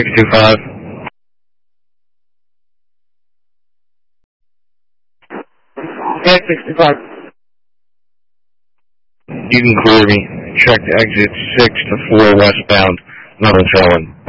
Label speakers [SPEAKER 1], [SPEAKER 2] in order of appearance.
[SPEAKER 1] 625.
[SPEAKER 2] Okay, 65.
[SPEAKER 1] You can clear me. Check exit 6 to 4 westbound, Northern Trolling.